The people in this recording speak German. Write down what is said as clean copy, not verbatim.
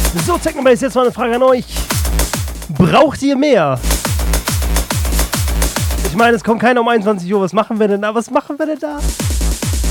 So, Technobase, jetzt mal eine Frage an euch. Braucht ihr mehr? Ich meine, es kommt keiner um 21 Uhr. Was machen wir denn da?